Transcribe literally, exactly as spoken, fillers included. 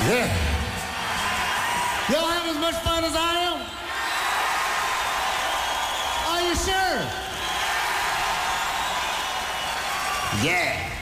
Yeah. Y'all have as much fun as I am? Are you sure? Yeah.